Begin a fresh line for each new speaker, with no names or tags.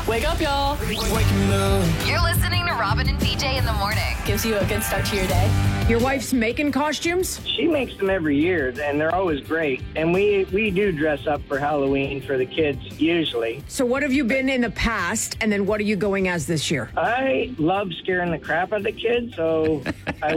Wake up, y'all.
You're listening to Robin and BJ in the morning.
Gives you a good start to your day.
Your wife's making costumes?
She makes them every year, and they're always great. And we do dress up for Halloween for the kids, usually.
So what have you been in the past, and then what are you going as this year?
I love scaring the crap out of the kids, so I